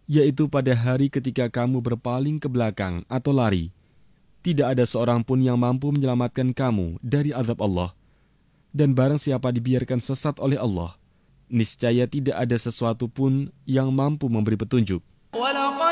yaitu pada hari ketika kamu berpaling ke belakang atau lari. Tidak ada seorang pun yang mampu menyelamatkan kamu dari azab Allah. Dan barang siapa dibiarkan sesat oleh Allah, niscaya tidak ada sesuatu pun yang mampu memberi petunjuk.